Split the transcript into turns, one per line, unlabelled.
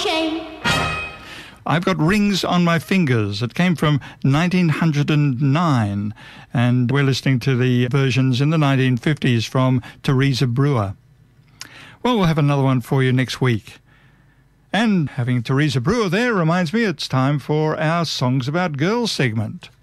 shame.
I've got Rings on My Fingers. It came from 1909, and we're listening to the versions in the 1950s from Teresa Brewer. Well, we'll have another one for you next week. And having Teresa Brewer there reminds me it's time for our Songs About Girls segment.